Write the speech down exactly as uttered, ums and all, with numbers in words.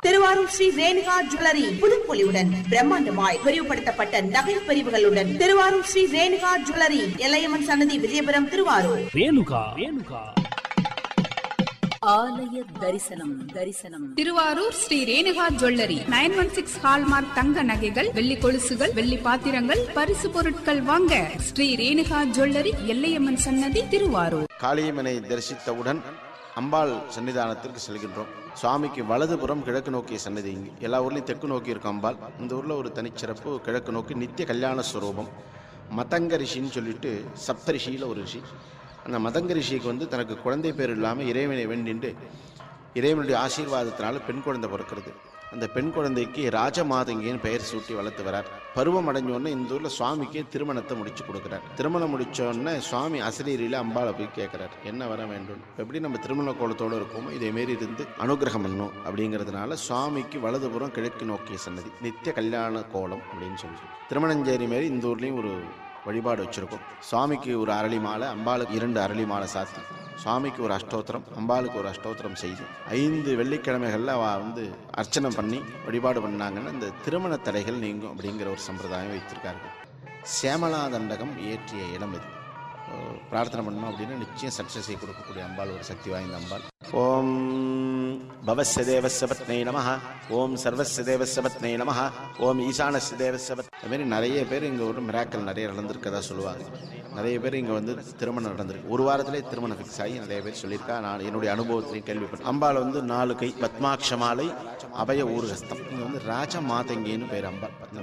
Thiruvarur Sri Renuka jewellery புதுப்பொலிவுடன் பிரம்மாண்டமாய் விரிவுபடுத்தப்பட்ட நகை பிரிவுகளுடன் Thiruvarur Sri Renuka jewellery, Ellaiyamman சன்னதி, விஜயபுரம், திருவாரூர். ரேணுகா ரேணுகா ஆலய தரிசனம் தரிசனம் Thiruvarur Sri Renuka jewellery nine one six hallmark தங்க நகைகள், வெள்ளி கொலுசுகள், வெள்ளி பாத்திரங்கள், பரிசு பொருட்கள் வாங்க ஸ்ரீ ரேணுகா ஜுவல்லரி, எல்லையம்மன் சன்னதி, திருவாரூர். காளியம்மனை தரிசித்தவுடன் அம்பாள் சன்னிதானத்திற்கு செல்கின்றோம். சுவாமிக்கு வலதுபுறம் கிழக்கு நோக்கிய சன்னதி. இங்கு எல்லா ஊர்லையும் தெற்கு நோக்கி இருக்கும் அம்பாள். இந்த ஊரில் ஒரு தனிச்சிறப்பு, கிழக்கு நோக்கி நித்திய கல்யாண ஸ்வரூபம். மதங்க ரிஷின்னு சொல்லிட்டு சப்த ரிஷியில் ஒரு ரிஷி. அந்த மதங்க ரிஷிக்கு வந்து தனக்கு குழந்தை பேர் இல்லாமல் இறைவனை வேண்டிட்டு இறைவனுடைய ஆசீர்வாதத்தினால பெண் குழந்தை பிறக்கிறது. அந்த பெண் குழந்தைக்கு ராஜமாதங்கின்னு பெயர் சூட்டி வளர்த்து வரார். பருவம் அடைஞ்சோடனே இந்த ஊரில் சுவாமிக்கு திருமணத்தை முடிச்சு கொடுக்குறார். திருமணம் முடித்தோடனே சுவாமி அசரீரியில் அம்பாளை போய் கேட்குறார், என்ன வர வேண்டும், எப்படி நம்ம திருமண கோலத்தோடு இருக்கோமோ இதேமாரி இருந்து அனுகிரகம் பண்ணும் அப்படிங்கிறதுனால சுவாமிக்கு வலதுபுறம் கிழக்கு நோக்கிய சன்னதி, நித்திய கல்யாண கோலம் அப்படின்னு சொல்லி திருமணஞ்சேரி மாரி இந்த ஊர்லேயும் ஒரு வழிபாடு வச்சுருக்கோம். சுவாமிக்கு ஒரு அரளி மாலை, அம்பாளுக்கு இரண்டு அரளி மாலை சாத்தி, சுவாமிக்கு ஒரு அஷ்டோத்திரம், அம்பாளுக்கு ஒரு அஷ்டோத்திரம் செய்து ஐந்து வெள்ளிக்கிழமைகளில் அவள் வந்து அர்ச்சனை பண்ணி வழிபாடு பண்ணாங்கன்னா இந்த திருமண தடைகள் நீங்கும் அப்படிங்கிற ஒரு சம்பிரதாயம் வைத்திருக்கார்கள். சேமலா தண்டகம் இயற்றிய இடம் இது. பிரார்த்தனை பண்ணோம் அப்படின்னா நிச்சயம் சக்ஸஸை கொடுக்கக்கூடிய அம்பாள், ஒரு சக்தி வாய்ந்த அம்பாள். ஓம் பவஸ்ய தேவஸ்ய பத்னை நமஹ, ஓம் சர்வஸ்ய தேவஸ்ய பத்னை நமஹ, ஓம் ஈசானஸ்ய தேவஸ்ய பத். அதுமாரி நிறைய பேர் இங்கே ஒரு மிராக்கள் நிறைய நடந்திருக்கதா சொல்லுவாங்க. நிறைய பேர் இங்கே வந்து திருமணம் நடந்திருக்கு. ஒரு வாரத்திலே திருமணம் ஃபிக்ஸ் ஆகி நிறைய பேர் சொல்லியிருக்கா. நான் என்னுடைய அனுபவத்திலையும் கேள்விப்பட்டேன். அம்பாள் வந்து நாலு கை, பத்மாட்சமாலை, அபய ஊர்ஹஸ்தம். இங்கே வந்து ராஜ மாதங்கின்னு பேர் அம்பாள்.